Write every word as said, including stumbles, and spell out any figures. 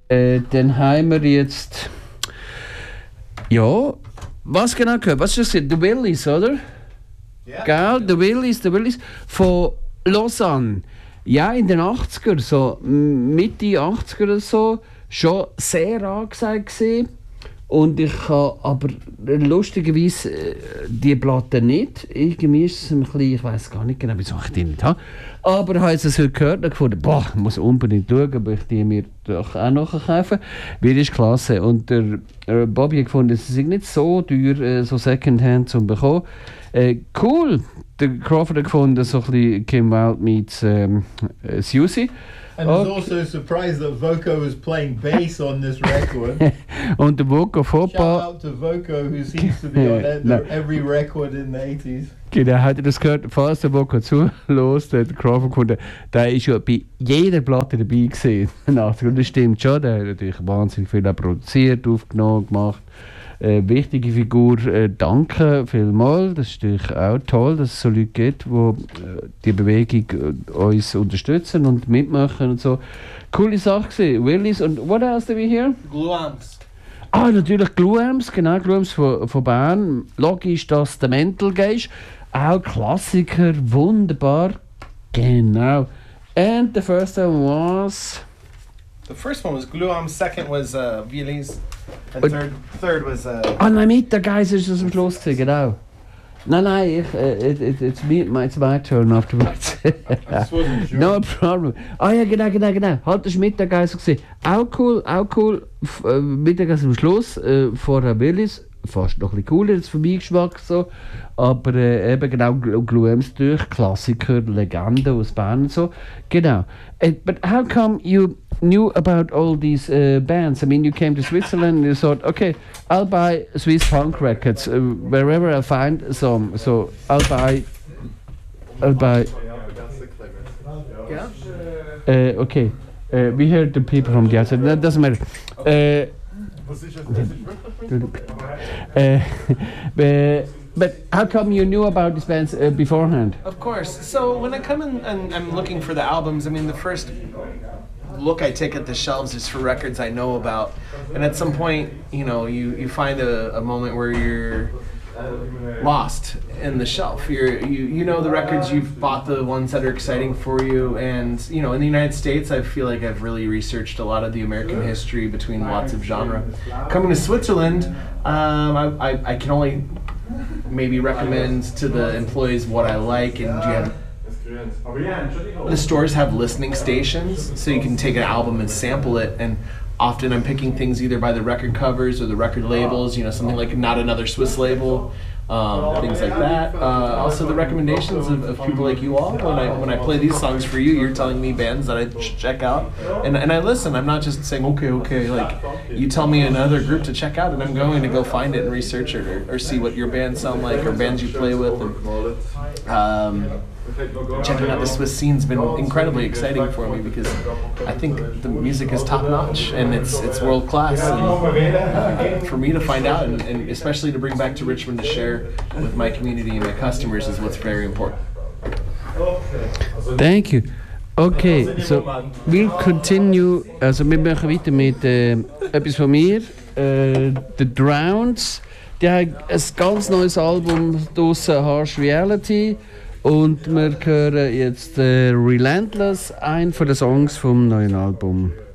Äh, dann haben wir jetzt. Ja, was genau gehört? Was ist das? The Willies, oder? Ja. Gell? The Willies, The Willies von Lausanne. Ja, in den achtziger, so Mitte achtziger oder so, schon sehr angesagt gewesen. Und ich habe aber lustigerweise äh, die Platte nicht. Irgendwie ist es ein bisschen, ich weiß gar nicht genau, wieso ich die nicht habe. Aber ich habe es heute gehört und gefunden, boah, ich muss unbedingt schauen, ob ich die mir doch auch noch kaufen kann. Weil die ist klasse. Und der äh, Bobby hat gefunden, es ist nicht so teuer, äh, so Secondhand zu bekommen. Äh, cool! Der Crawford hat gefunden, so ein bisschen Kim Wilde meets ähm, äh, Susie. And I was also surprised that Voco was playing bass on this record. Und der Voco Shout Foppa. out to Voco, who seems to be on e- No. every record in the eighties. Genau, hat er das gehört, falls der Voco zulässt, der Crawford gefunden, der ist ja bei jeder Platte dabei gewesen. Und das stimmt schon, der hat natürlich wahnsinnig viel auch produziert, aufgenommen, gemacht. Äh, wichtige Figur, äh, danke vielmals. Das ist natürlich auch toll, dass es so Leute gibt, die äh, die Bewegung äh, uns unterstützen und mitmachen und so. Coole Sache gewesen. Willis und what else do we hear? Gluams. Ah, natürlich Gluams, genau, Gluams von, von Bern. Logisch, dass der Mental gehst. Auch Klassiker, wunderbar. Genau. And the first one was... The first one was Gluam, second was uh, Vilis, and third, third was... Uh, Ah nein, Mittageis ist es am Schluss gewesen, genau. Nein, nein, ich, äh, it, it, it's, me, my, it's my turn afterwards. No problem. Ah ja, genau, genau, genau. Halt, das war Mittageis gewesen. Auch cool, auch cool. F äh, Mittageis am Schluss, äh, vorher Willis. Fast noch ein bisschen cooler, das Vorbeigeschmack so. Aber äh, eben genau, Gluams durch, Klassiker, Legende aus Bern und so. Genau. Uh, but how come you knew about all these uh, bands? I mean, you came to Switzerland and you thought, okay, I'll buy Swiss punk records uh, wherever I find some. So I'll buy, I'll buy. Uh, okay, uh, we heard the people from the outside. That doesn't matter. Uh, uh, but, but how come you knew about these bands uh, beforehand? of course. So when I come in and I'm looking for the albums, I mean, the first look I take at the shelves is for records I know about. And at some point, you know, you, you find a, a moment where you're lost in the shelf. You're, you you know the records, you've bought the ones that are exciting for you, and you know in the United States I feel like I've really researched a lot of the American history between lots of genre. Coming to Switzerland, um, I, I, I can only maybe recommend to the employees what I like, and you have the stores have listening stations, so you can take an album and sample it. And often I'm picking things either by the record covers or the record labels, you know, something like Not Another Swiss Label, um, things like that. Uh, also the recommendations of, of people like you all. When I when I play these songs for you, you're telling me bands that I should check out. And, and I listen. I'm not just saying, okay, okay, like, you tell me another group to check out, and I'm going to go find it and research it, or, or see what your bands sound like, or bands you play with. And, um, checking out the Swiss scene's been incredibly exciting for me, because I think the music is top notch and it's it's world class. And uh, for me to find out, and, and especially to bring back to Richmond to share with my community and my customers, is what's very important. Thank you. Okay, so we'll continue. Also wir machen weiter mit äh, etwas von mir. Äh, The Drowns. Die haben ein ganz neues Album draussen, Harsh Reality. Und wir hören jetzt äh, Relentless, ein von den Songs vom neuen Album.